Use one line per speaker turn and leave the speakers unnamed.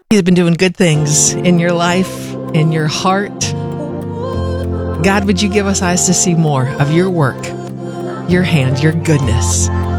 He's been doing good things in your life, in your heart. God, would you give us eyes to see more of your work, your hand, your goodness?